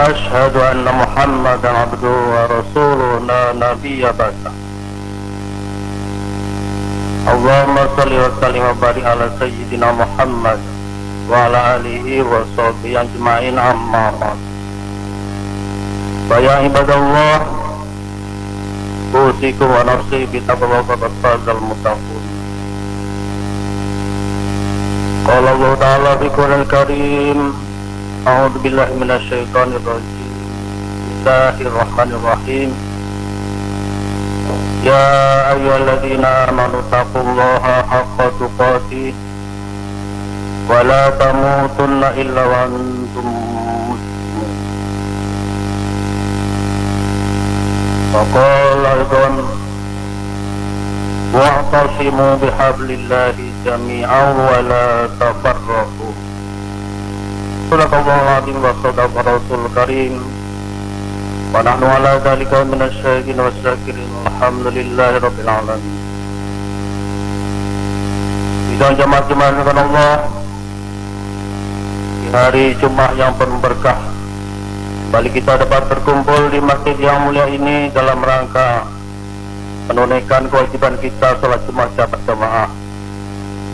أشهد أن محمدا عبده ورسوله لا نبي بعده. اللهم صل وسلم وبارك على سيدنا محمد وعلى آله وصحبه أجمعين أما بعد. فيا عباد الله أوصيكم ونفسي بتقوى الله فقد فاز المتقون. قال الله تعالى في القرآن الكريم: أعوذ بالله من الشيطان الرجيم. بسم الله الرحمن الرحيم. يا أيها الذين آمنوا اتقوا الله حق تقاته ولا تموتن إلا وأنتم مسلمون. وقال أيضا: واعتصموا بحبل الله جميعا ولا تفرقوا. صدق الله العظيم وصدق رسول الكريم ونحن على ذلك من الشاهدين والشاكرين الحمد لله رب العالمين. Sidang jemaah-jemaah dengan Allah di hari Jumat yang penuh berkah, kembali kita dapat berkumpul di masjid yang mulia ini dalam rangka menunaikan kewajiban kita sholat Jumat berjamaah.